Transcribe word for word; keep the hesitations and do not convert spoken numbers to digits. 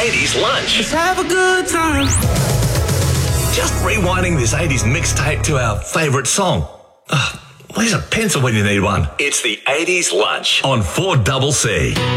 eighties Lunch. Let's have a good time. Just rewinding this eighties mixtape to our favourite song. Ugh, where's a pencil when you need one? It's the eighties Lunch on four C C.